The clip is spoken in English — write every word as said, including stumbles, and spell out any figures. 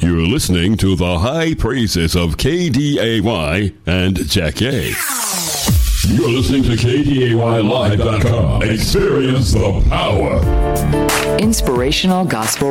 You're listening to the high praises of K D A Y and Jack A. You're listening to K D A Y Live dot com. Experience the power. Inspirational gospel